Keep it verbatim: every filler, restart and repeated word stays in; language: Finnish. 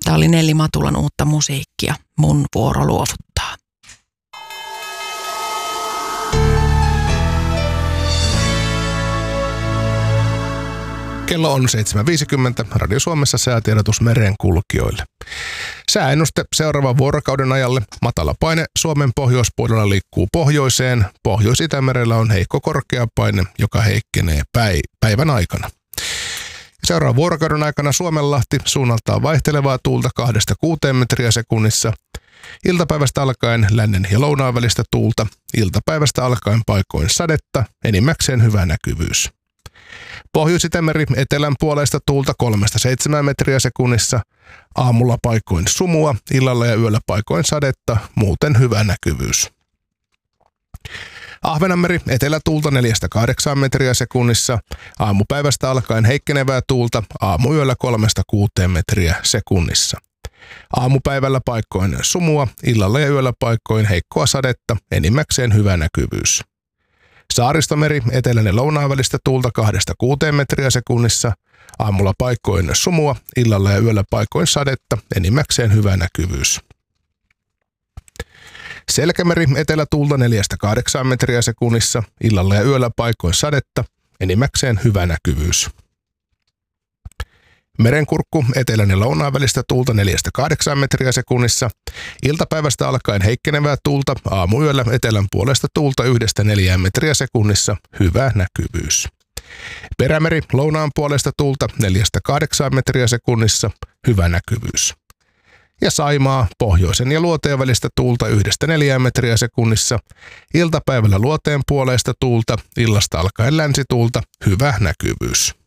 Tämä oli Nelli Matulan uutta musiikkia. Mun vuoro luovuttaa. Kello on seitsemän viisikymmentä. Radio Suomessa säätiedotus merenkulkijoille. Sääennuste seuraavan vuorokauden ajalle. Matala paine Suomen pohjoispuolella liikkuu pohjoiseen. Pohjois-Itämerellä on heikko korkea paine, joka heikkenee päivän aikana. Seuraavan vuorokauden aikana Suomenlahti suunnaltaan vaihtelevaa tuulta kahdesta kuuteen metriä sekunnissa. Iltapäivästä alkaen lännen ja lounaan välistä tuulta. Iltapäivästä alkaen paikoin sadetta, enimmäkseen hyvä näkyvyys. Pohjois-Itämeri etelän puolesta tuulta kolmesta seitsemään metriä sekunnissa. Aamulla paikoin sumua, illalla ja yöllä paikoin sadetta, muuten hyvä näkyvyys. Ahvenanmeri etelätuulta neljästä kahdeksaan metriä sekunnissa. Aamupäivästä alkaen heikkenevää tuulta, aamuyöllä kolmesta kuuteen metriä sekunnissa. Aamupäivällä paikkoin sumua, illalla ja yöllä paikkoin heikkoa sadetta, enimmäkseen hyvä näkyvyys. Saaristomeri etelän ja lounaan välistä tuulta kahdesta kuuteen metriä sekunnissa. Aamulla paikkoin sumua, illalla ja yöllä paikoin sadetta, enimmäkseen hyvä näkyvyys. Selkämeri etelätuulta neljästä kahdeksaan metriä sekunnissa. Illalla ja yöllä paikoin sadetta, enimmäkseen hyvä näkyvyys. Merenkurkku etelän ja lounaan välistä tuulta neljästä kahdeksaan metriä sekunnissa. Iltapäivästä alkaen heikkenevää tuulta, aamuyöllä etelän puolesta tuulta yhdestä neljään metriä sekunnissa, hyvä näkyvyys. Perämeri lounaan puolesta tuulta neljästä kahdeksaan metriä sekunnissa, hyvä näkyvyys. Ja Saimaa pohjoisen ja luoteen välistä tuulta yhdestä neljään metriä sekunnissa. Iltapäivällä luoteen puolesta tuulta, illasta alkaen länsituulta, hyvä näkyvyys.